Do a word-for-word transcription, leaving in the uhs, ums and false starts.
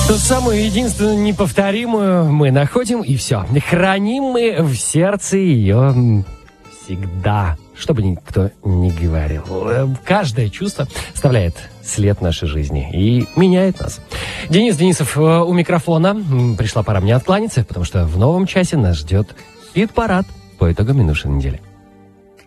Ту самую единственную неповторимую мы находим, и все. Храним мы в сердце ее всегда. Что бы никто ни говорил. Каждое чувство оставляет след в нашей жизни и меняет нас. Денис Денисов у микрофона. Пришла пора мне откланяться, потому что в новом часе нас ждет хит-парад по итогам минувшей недели.